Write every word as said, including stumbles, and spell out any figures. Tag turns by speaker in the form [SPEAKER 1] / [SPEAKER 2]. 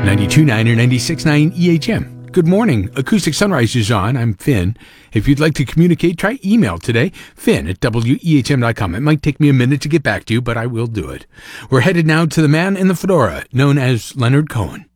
[SPEAKER 1] ninety-two point nine or ninety-six point nine E H M. Good morning. Acoustic Sunrise is on. I'm Finn. If you'd like to communicate, try email today, finn at w e h m dot com. It might take me a minute to get back to you, but I will do it. We're headed now to the man in the fedora, known as Leonard Cohen.